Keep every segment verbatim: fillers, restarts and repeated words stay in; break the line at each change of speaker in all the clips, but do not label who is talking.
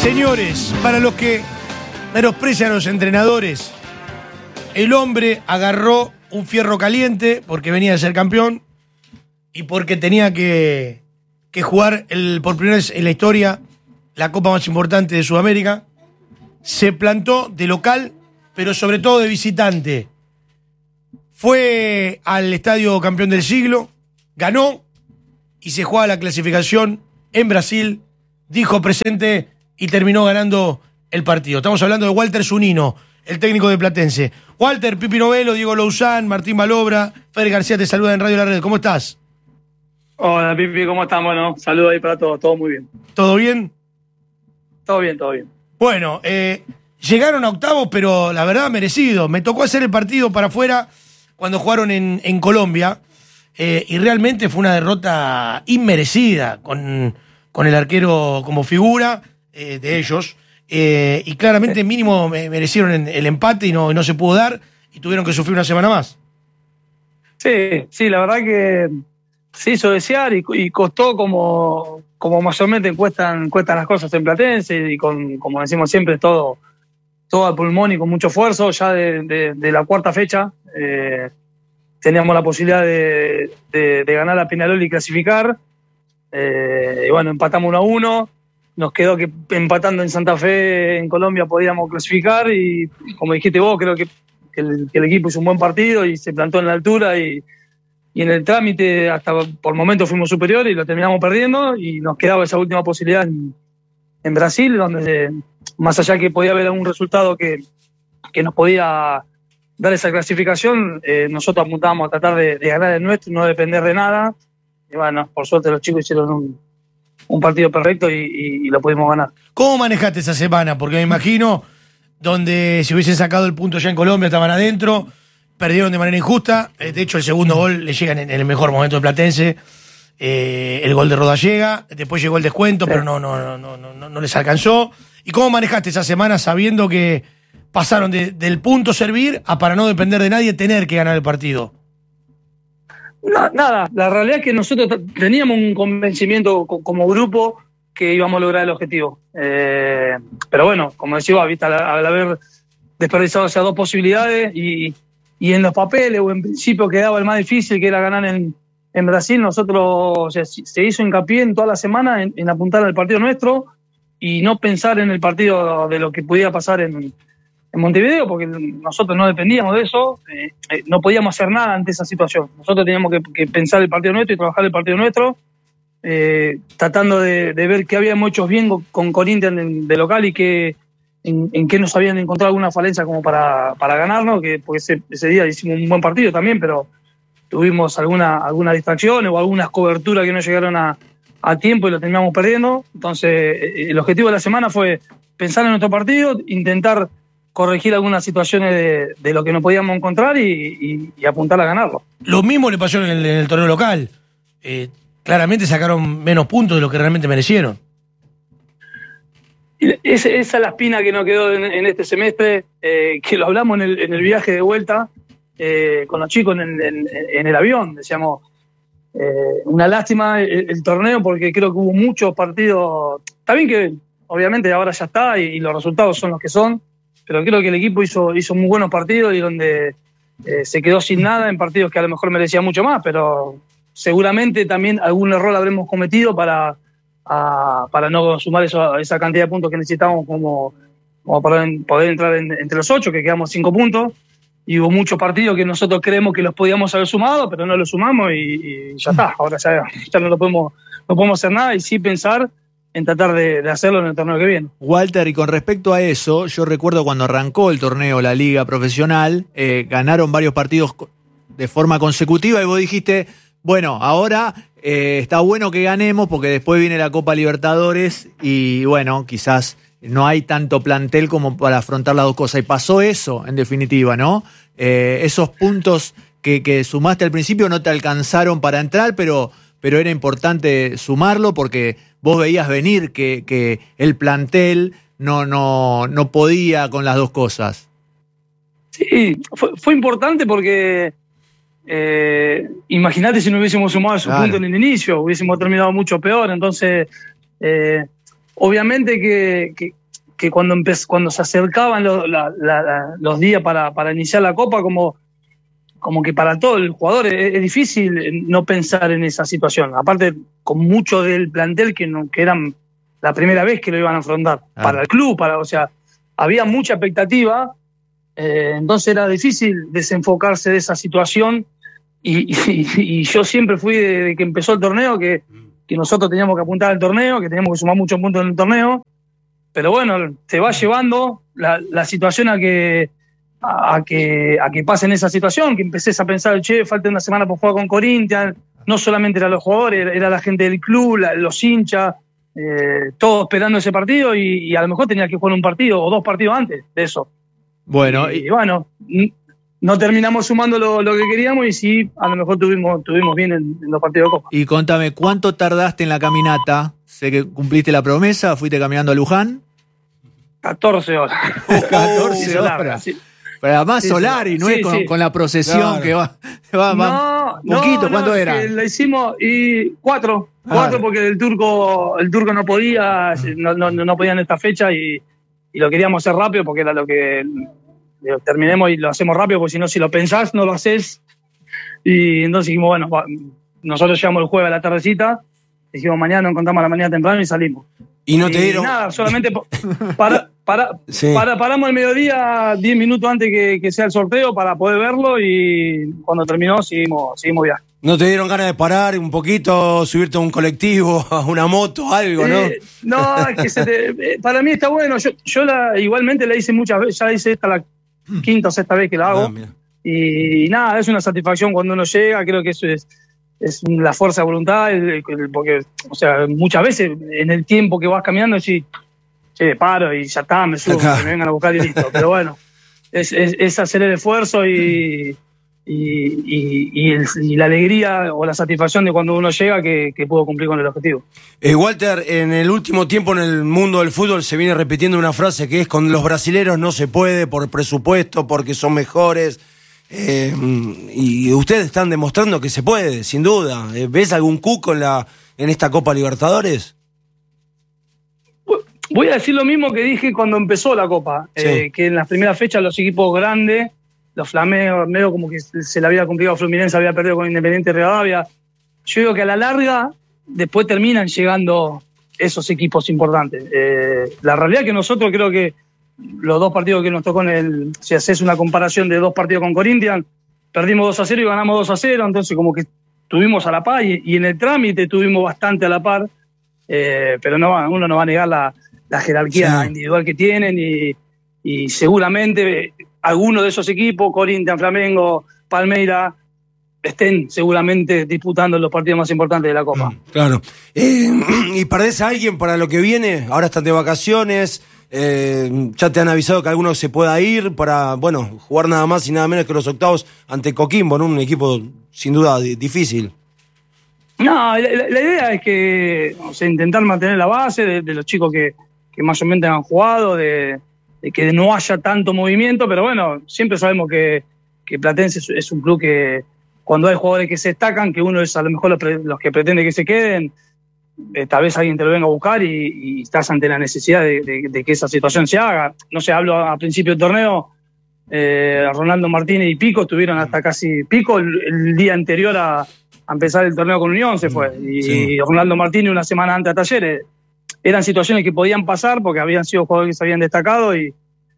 Señores, para los que menosprecian a los entrenadores, el hombre agarró un fierro caliente porque venía de ser campeón y porque tenía que, que jugar el, por primera vez en la historia la copa más importante de Sudamérica. Se plantó de local, pero sobre todo de visitante. Fue al Estadio Campeón del Siglo, ganó y se juega la clasificación en Brasil, dijo presente y terminó ganando el partido. Estamos hablando de Walter Zunino, el técnico de Platense. Walter, Pipi Novelo, Diego Louzán, Martín Malobra, Fede García te saluda en Radio La Red. ¿Cómo estás?
Hola Pipi, ¿cómo están? Bueno, saludos ahí para todos, todo muy bien.
¿Todo bien?
Todo bien, todo bien.
Bueno, eh, llegaron a octavos, pero la verdad merecido. Me tocó hacer el partido para afuera cuando jugaron en, en Colombia eh, y realmente fue una derrota inmerecida con, con el arquero como figura eh, de ellos. Eh, y claramente mínimo merecieron el empate y no, no se pudo dar y tuvieron que sufrir una semana más.
Sí, sí, la verdad que se hizo desear y, y costó como, como mayormente cuestan, cuestan las cosas en Platense y con, como decimos siempre, todo, todo al pulmón y con mucho esfuerzo. Ya de, de, de la cuarta fecha eh, teníamos la posibilidad de, de, de ganar a Peñarol y clasificar. Eh, y bueno, empatamos uno a uno. Nos quedó que empatando en Santa Fe, en Colombia, podíamos clasificar y, como dijiste vos, creo que, que, el, que el equipo hizo un buen partido y se plantó en la altura y, y en el trámite hasta por momentos fuimos superiores y lo terminamos perdiendo y nos quedaba esa última posibilidad en, en Brasil, donde más allá que podía haber algún resultado que, que nos podía dar esa clasificación, eh, nosotros apuntábamos a tratar de, de ganar el nuestro, no depender de nada. Y bueno, por suerte los chicos hicieron un un partido perfecto y, y, y lo pudimos ganar.
¿Cómo manejaste esa semana? Porque me imagino, donde si hubiesen sacado el punto ya en Colombia, estaban adentro, perdieron de manera injusta. De hecho, el segundo gol le llega en el mejor momento de Platense. Eh, el gol de Roda llega, después llegó el descuento, sí, pero no, no, no, no, no, no les alcanzó. ¿Y cómo manejaste esa semana sabiendo que pasaron de, del punto servir a, para no depender de nadie, tener que ganar el partido?
No, nada, la realidad es que nosotros teníamos un convencimiento como grupo que íbamos a lograr el objetivo. Eh, pero bueno, como decía, ¿viste? Al, al haber desperdiciado esas dos posibilidades y, y en los papeles o en principio quedaba el más difícil, que era ganar en, en Brasil, nosotros, o sea, se hizo hincapié en toda la semana en, en apuntar al partido nuestro y no pensar en el partido de lo que pudiera pasar en, en Montevideo, porque nosotros no dependíamos de eso, eh, eh, no podíamos hacer nada ante esa situación. Nosotros teníamos que, que pensar el partido nuestro y trabajar el partido nuestro, eh, tratando de, de ver qué habíamos hecho bien con Corinthians de, de local y que, en, en qué nos habían encontrado alguna falencia como para, para ganarnos, que, porque ese, ese día hicimos un buen partido también, pero tuvimos alguna, alguna distracción o algunas coberturas que no llegaron a, a tiempo y lo terminamos perdiendo. Entonces, eh, el objetivo de la semana fue pensar en nuestro partido, intentar corregir algunas situaciones de, de lo que no podíamos encontrar y, y, y apuntar a ganarlo.
Lo mismo le pasó en el, en el torneo local. Eh, claramente sacaron menos puntos de lo que realmente merecieron.
Y esa, esa es la espina que nos quedó en, en este semestre, eh, que lo hablamos en el, en el viaje de vuelta eh, con los chicos en, en, en el avión. Decíamos, eh, una lástima el, el torneo porque creo que hubo muchos partidos. Está bien que obviamente ahora ya está y, y los resultados son los que son, pero creo que el equipo hizo, hizo muy buenos partidos y donde eh, se quedó sin nada en partidos que a lo mejor merecía mucho más, pero seguramente también algún error habremos cometido para, a, para no sumar eso, esa cantidad de puntos que necesitamos como, como para poder entrar en, entre los ocho, que quedamos cinco puntos. Y hubo muchos partidos que nosotros creemos que los podíamos haber sumado, pero no los sumamos y, y ya está. Ahora ya, ya no, lo podemos, no podemos hacer nada y sí pensar en tratar de, de hacerlo en el torneo que viene.
Walter, y con respecto a eso, yo recuerdo cuando arrancó el torneo, la liga profesional, eh, ganaron varios partidos de forma consecutiva y vos dijiste, bueno, ahora eh, está bueno que ganemos porque después viene la Copa Libertadores y bueno, quizás no hay tanto plantel como para afrontar las dos cosas. Y pasó eso, en definitiva, ¿no? Eh, esos puntos que, que sumaste al principio no te alcanzaron para entrar, pero... pero era importante sumarlo porque vos veías venir que, que el plantel no, no, no podía con las dos cosas.
Sí, fue, fue importante porque eh, imagínate si no hubiésemos sumado esos claro. puntos en el inicio, hubiésemos terminado mucho peor. Entonces, eh, obviamente que, que, que cuando, empe- cuando se acercaban lo- la- la- la- los días para, para iniciar la Copa, como, como que para todo el jugador es, es difícil no pensar en esa situación. Aparte, con mucho del plantel que, no, que eran la primera vez que lo iban a afrontar.
Ah.
Para el club, para, o sea, había mucha expectativa, eh, entonces era difícil desenfocarse de esa situación. Y, y, y yo siempre fui desde que empezó el torneo que, que nosotros teníamos que apuntar al torneo, que teníamos que sumar muchos puntos en el torneo, pero bueno, te va llevando la, la situación a que, a, a que a que pasen esa situación, que empecés a pensar, che, falta una semana por jugar con Corinthians, no solamente eran los jugadores, era, era la gente del club, la, los hinchas, eh, todos esperando ese partido y, y a lo mejor tenía que jugar un partido o dos partidos antes de eso.
Bueno,
y,
y-
y bueno, no terminamos sumando lo, lo que queríamos y sí, a lo mejor tuvimos, tuvimos bien en, en los partidos de Copa.
y contame, ¿cuánto tardaste en la caminata? Sé que cumpliste la promesa, fuiste caminando a Luján.
catorce horas.
catorce
Sí, larga,
horas.
sí.
Pero además
Sí,
solar
sí.
y no
Sí,
es con,
sí.
con la procesión
Claro.
que va. va, va
No,
poquito,
no,
¿cuánto
no,
era?
que la hicimos y cuatro.
Ah.
Cuatro porque el turco, el turco no podía, no, no, no podía en esta fecha y, y lo queríamos hacer rápido porque era lo que lo terminemos y lo hacemos rápido, porque si no, si lo pensás, no lo haces. Y entonces dijimos, bueno, va, nosotros llegamos el jueves a la tardecita, dijimos mañana nos encontramos a la mañana temprano y salimos.
Y no te
Y
dieron.
nada, solamente po- para, para,
Sí.
para, paramos el mediodía, diez minutos antes que, que sea el sorteo para poder verlo y cuando terminó seguimos, seguimos viaje.
¿No te dieron ganas de parar un poquito, subirte a un colectivo, a una moto, algo, no?
Eh, no, es que se te- eh, para mí está bueno. Yo, yo la, igualmente la hice muchas veces, ya hice esta la quinta o sexta vez que la hago.
Ah, mira.
Y nada, es una satisfacción cuando uno llega, creo que eso es, es la fuerza de voluntad, el- el- porque, o sea, muchas veces en el tiempo que vas caminando decís, che, paro y ya está, me subo,
Acá.
que me vengan a buscar y listo. Pero bueno, es, es, es hacer el esfuerzo y, y, y, y el- y la alegría o la satisfacción de cuando uno llega que, que pudo cumplir con el objetivo.
Eh, Walter, en el último tiempo en el mundo del fútbol se viene repitiendo una frase que es: con los brasileros no se puede por presupuesto, porque son mejores. Eh, y ustedes están demostrando que se puede, sin duda. Eh, ¿Ves algún cuco en, la, en esta Copa Libertadores?
Voy a decir lo mismo que dije cuando empezó la Copa,
Sí.
eh, que en las primeras fechas los equipos grandes, los Flamengo, medio como que se le había complicado a Fluminense, había perdido con Independiente Rivadavia. Yo digo que a la larga después terminan llegando esos equipos importantes. Eh, la realidad es que nosotros creo que los dos partidos que nos tocó en el, si haces una comparación de dos partidos con Corinthians, perdimos dos a cero y ganamos dos a cero, entonces como que tuvimos a la par y, y en el trámite tuvimos bastante a la par, eh, pero no va- uno no va a negar la, la jerarquía
Sí.
individual que tienen y, y seguramente algunos de esos equipos, Corinthians, Flamengo, Palmeiras, estén seguramente disputando los partidos más importantes de la Copa.
Claro. Eh, ¿Y perdés a alguien para lo que viene? Ahora están de vacaciones. Eh, ya te han avisado que alguno se pueda ir para, bueno, jugar nada más y nada menos que los octavos ante Coquimbo, ¿no? Un equipo sin duda di- difícil.
No, la, la- la idea es que, o sea, intentar mantener la base de, de los chicos que, que más o menos han jugado, de, de que no haya tanto movimiento, pero bueno, siempre sabemos que, que Platense es, es un club que cuando hay jugadores que se destacan, que uno es a lo mejor los, pre- los que pretende que se queden, eh, tal vez alguien te lo venga a buscar y, y estás ante la necesidad de, de- de que esa situación se haga. No sé, hablo a, a principio del torneo, eh, Ronaldo Martínez y Pico estuvieron hasta casi Pico el, el día anterior a, a empezar el torneo con Unión se fue, y
Sí.
Ronaldo Martínez una semana antes a Talleres. Eran situaciones que podían pasar porque habían sido jugadores que se habían destacado y,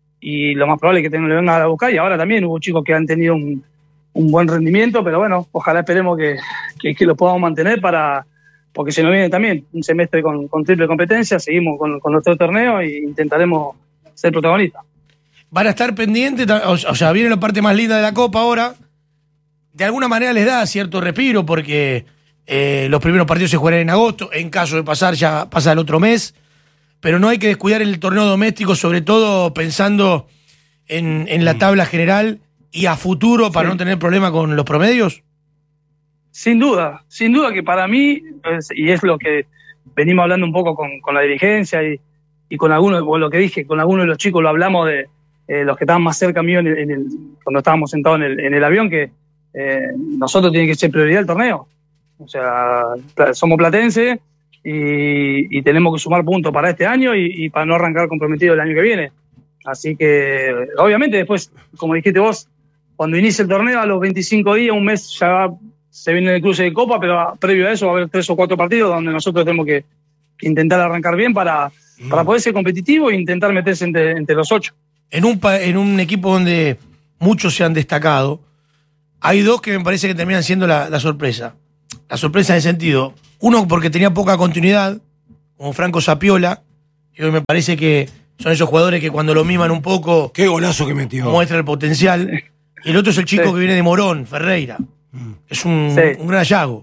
y lo más probable es que te- le vengan a buscar, y ahora también hubo chicos que han tenido un, un buen rendimiento, pero bueno, ojalá esperemos que, que, que lo podamos mantener para, porque se nos viene también un semestre con, con triple competencia, seguimos con, con nuestro torneo e intentaremos ser protagonistas.
Van a estar pendientes, o, o sea, viene la parte más linda de la Copa ahora. De alguna manera les da cierto respiro porque eh, los primeros partidos se jugarán en agosto, en caso de pasar ya pasa el otro mes, pero no hay que descuidar el torneo doméstico, sobre todo pensando en, en la tabla general y a futuro para
Sí.
no tener problema con los promedios.
Sin duda, sin duda que para mí, es- y es lo que venimos hablando un poco con, con la dirigencia y, y con algunos, o lo que dije, con algunos de los chicos lo hablamos de eh, los que estaban más cerca mío en el, en el- cuando estábamos sentados en el, en el avión, que eh, nosotros tiene que ser prioridad el torneo. O sea, pla- somos platense y, y, y tenemos que sumar puntos para este año y, y para no arrancar comprometido el año que viene. Así que, obviamente, después, como dijiste vos, cuando inicie el torneo, a los veinticinco días, un mes, ya va, se viene el cruce de Copa, pero previo a eso va a haber tres o cuatro partidos donde nosotros tenemos que, que intentar arrancar bien para, mm. para poder ser competitivo e intentar meterse entre, entre los ocho.
En un, en un equipo donde muchos se han destacado, hay dos que me parece que terminan siendo la, la sorpresa. La sorpresa en el sentido, uno porque tenía poca continuidad, como Franco Sapiola, y hoy me parece que son esos jugadores que cuando lo miman un poco...
¡Qué golazo que metió!
Muestra el potencial. Y el otro es el chico sí. que viene de Morón, Ferreira. Mm. Es un, sí. un gran hallazgo.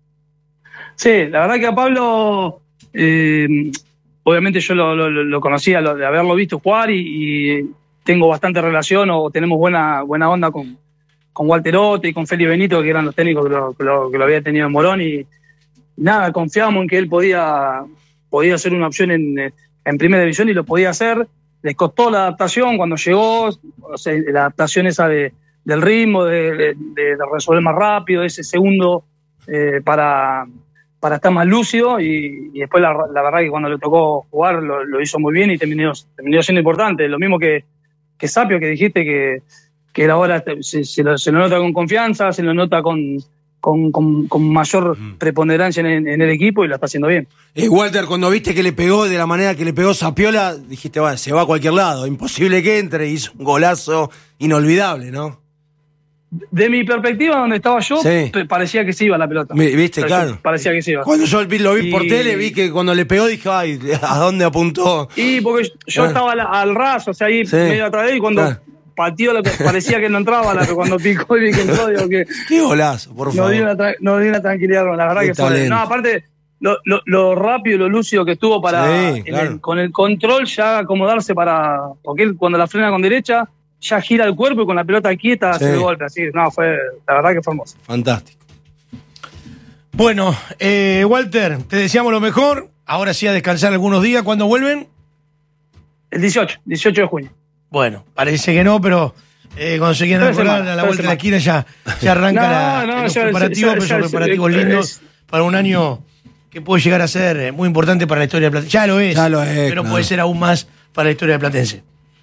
Sí, la verdad que a Pablo, eh, obviamente yo lo, lo, lo conocía, lo, de haberlo visto jugar y, y tengo bastante relación o tenemos buena, buena onda con, con Walter Otte y con Feli Benito, que eran los técnicos que lo, que lo, que lo había tenido en Morón. Y nada, confiábamos en que él podía, podía ser una opción en... en primera división y lo podía hacer. Les costó la adaptación cuando llegó, o sea, la adaptación esa de, del ritmo, de, de, de resolver más rápido, ese segundo eh, para, para estar más lúcido y, y después la, la verdad que cuando le tocó jugar lo, lo hizo muy bien y terminó, terminó siendo importante. Lo mismo que, que Sapio, que dijiste que, que él ahora se, se, lo, se lo nota con confianza, se lo nota con... Con, con, con mayor preponderancia en, en el equipo y lo está haciendo bien.
Eh, Walter, cuando viste que le pegó de la manera que le pegó Sapiola, dijiste, va, se va a cualquier lado, imposible que entre, hizo un golazo inolvidable, ¿no?
De mi perspectiva, donde estaba yo,
sí.
parecía que se iba la pelota.
¿Viste?
Parecía,
claro.
Parecía que se iba.
Cuando yo lo vi
y...
por tele, vi que cuando le pegó dije, ay, ¿a dónde apuntó?
Y porque yo ah. estaba al, al ras, o sea, ahí sí. medio atrás de él y cuando... Ah. Pateó lo que parecía que no entraba, la que cuando picó y vi que entró, digo que...
¡Qué golazo, por favor!
Nos dio una, nos dio una tranquilidad, la verdad que fue... No, aparte, lo, lo, lo rápido y lo lúcido que estuvo para...
Sí, claro.
el, con el control ya acomodarse para... Porque él cuando la frena con derecha, ya gira el cuerpo y con la pelota quieta hace sí. el golpe. Así, no, fue... La verdad que fue hermoso.
Fantástico.
Bueno, eh, Walter, te deseamos lo mejor. Ahora sí a descansar algunos días. ¿Cuándo vuelven?
El dieciocho, dieciocho de junio.
Bueno, parece que no, pero eh, cuando se quieran acordar a la vuelta de la esquina ya, ya arranca no, la, no, los ya, preparativos, ya, ya, pero son ya, preparativos ya, lindos es, para un año que puede llegar a ser muy importante para la historia de Platense. Ya lo es,
ya lo es
pero
claro.
puede ser aún más para la historia de Platense.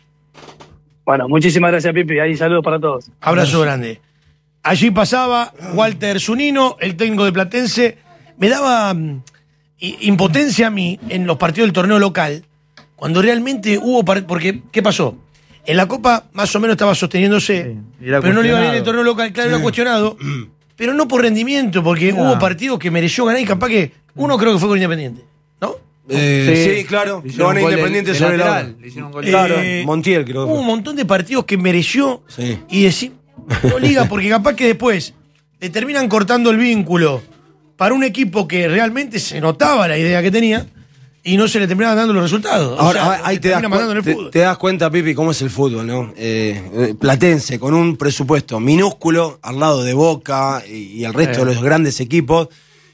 Bueno, muchísimas gracias, Pipi. Ahí saludos para todos.
Abrazo grande. Allí pasaba Walter Zunino, el técnico de Platense. Me daba um, impotencia a mí en los partidos del torneo local, cuando realmente hubo... Porque, ¿qué pasó? En la Copa más o menos estaba sosteniéndose, sí, pero no le iba bien el torneo local, claro, sí. era cuestionado, pero no por rendimiento, porque no. hubo partidos que mereció ganar y capaz que uno creo que fue con Independiente, ¿no?
Eh, sí, sí, claro, lo ganó Independiente de, sobre la
eh, Claro, Montiel creo que Hubo un montón de partidos que mereció
sí.
y decir, no liga, porque capaz que después le terminan cortando el vínculo para un equipo que realmente se notaba la idea que tenía, y no se le terminaban dando los resultados.
Ahora,
o sea,
ahí te das, te, te das cuenta, Pipi, cómo es el fútbol, ¿no? Eh, Platense, con un presupuesto minúsculo, al lado de Boca y, y el resto eh. de los grandes equipos,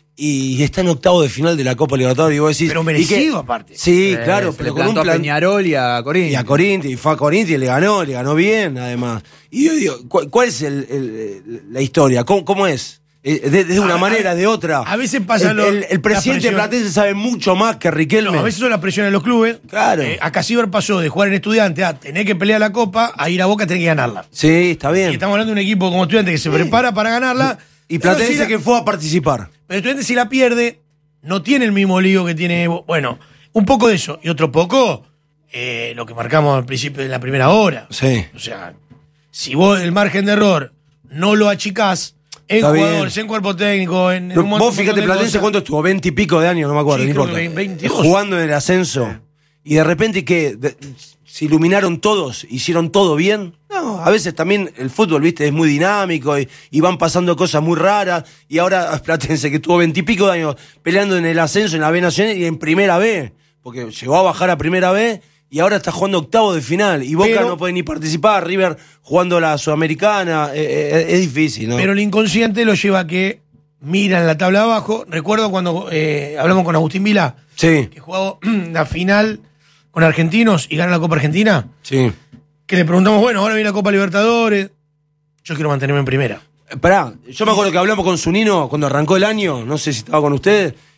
y está en octavo de final de la Copa Libertadores. Y vos decís,
pero merecido,
que,
aparte.
Sí,
eh,
claro, pero con un plan.
A Peñarol y a Corinthians.
Y a Corinthians, y fue a Corinthians y le ganó, le ganó bien, además. Y yo digo, ¿cuál, cuál es el, el, la historia? ¿Cómo, cómo es? De, de una a, manera,
a,
de otra.
A veces pasa
el,
lo,
el, el presidente de Platense sabe mucho más que Riquelme.
No, a veces son las presiones de los clubes.
Claro.
Eh, acá Ciber pasó de jugar en Estudiante a tener que pelear la Copa, a ir a Boca a tener que ganarla.
Sí, está bien.
Y estamos hablando de un equipo como Estudiante que se sí. prepara para ganarla.
Y Platense si la, que fue a participar.
Pero Estudiante si la pierde, no tiene el mismo lío que tiene... Bueno, un poco de eso. Y otro poco, eh, lo que marcamos al principio de la primera hora.
Sí.
O sea, si vos el margen de error no lo achicás, en jugadores, en cuerpo técnico, en, en
un montón, vos fíjate, Platense cuánto estuvo, veinte y pico de años, no me acuerdo,
sí,
no importa.
veintidós
Jugando en el ascenso. Sí. Y de repente que de, se iluminaron todos, hicieron todo bien. No, a veces también el fútbol, viste, es muy dinámico y, y van pasando cosas muy raras. Y ahora Platense, que estuvo veinte y pico de años peleando en el ascenso en la B Nacional y en primera B, porque llegó a bajar a primera B. Y ahora está jugando octavo de final. Y Boca pero, no puede ni participar. River jugando la Sudamericana. Eh, eh, es difícil, ¿no?
Pero el inconsciente lo lleva a que miran la tabla de abajo. Recuerdo cuando eh, hablamos con Agustín Vila.
Sí.
Que jugó la final con Argentinos y ganó la Copa Argentina.
Sí.
Que le preguntamos, bueno, ahora viene la Copa Libertadores. Yo quiero mantenerme en primera.
Esperá, yo me acuerdo que hablamos con Zunino cuando arrancó el año. No sé si estaba con ustedes.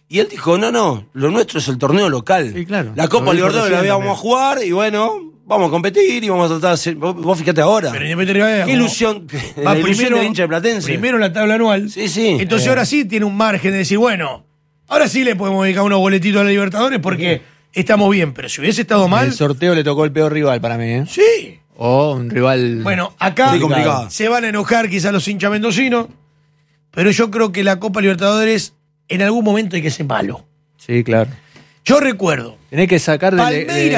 Y él dijo, no, no, lo nuestro es el torneo local.
Sí, claro.
La Copa
Lo dijo
Libertadores la
recién
íbamos
también.
a jugar y bueno, vamos a competir y vamos a tratar de hacer. Vos, vos fíjate ahora.
Pero Independiente Rivadavia,
Qué
como
ilusión,
va
la ilusión
primero,
del hincha de Platense.
primero en la tabla anual.
Sí, sí.
Entonces
Eh.
ahora sí tiene un margen de decir, bueno, ahora sí le podemos dedicar unos boletitos a la Libertadores porque estamos bien. Pero si hubiese estado mal,
El sorteo le tocó el peor rival para mí, ¿eh?
sí.
O un rival.
Bueno, acá
Sí, complicado.
se van a enojar quizás los hinchas mendocinos, pero yo creo que la Copa Libertadores en algún momento hay que ser malo.
Sí, claro.
Yo recuerdo
Tenés que sacar de, de-
Palmeiras